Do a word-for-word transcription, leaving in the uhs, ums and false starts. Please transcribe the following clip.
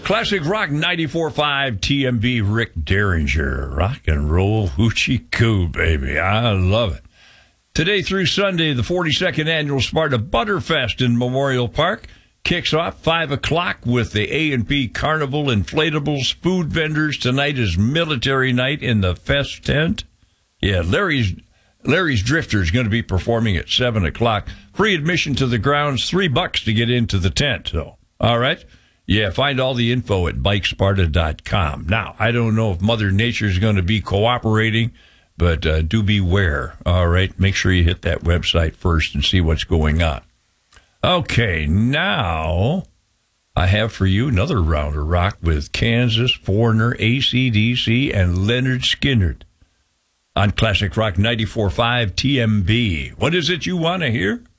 Classic Rock ninety-four point five T M B, Rick Derringer. Rock and roll hoochie coo, baby. I love it. Today through Sunday, the forty-second annual Sparta Butterfest in Memorial Park kicks off five o'clock with the A and P Carnival inflatables, food vendors. Tonight is military night in the fest tent. Yeah, Larry's Larry's Drifter is going to be performing at seven o'clock. Free admission to the grounds, three bucks to get into the tent. So, all right? Yeah, find all the info at bike sparta dot com. Now, I don't know if Mother Nature is going to be cooperating, but uh, do beware, all right? Make sure you hit that website first and see what's going on. Okay, now I have for you another round of rock with Kansas, Foreigner, A C D C, and Leonard Skinner on Classic Rock ninety-four point five T M B. What is it you want to hear?